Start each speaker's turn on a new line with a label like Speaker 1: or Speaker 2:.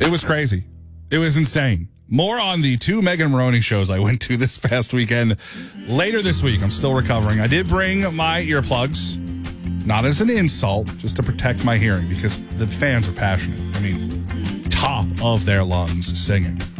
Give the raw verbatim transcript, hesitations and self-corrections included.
Speaker 1: It was crazy. It was insane. More on the two Megan Maroney shows I went to this past weekend. Later this week, I'm still recovering. I did bring my earplugs, not as an insult, just to protect my hearing because the fans are passionate. I mean, top of their lungs singing.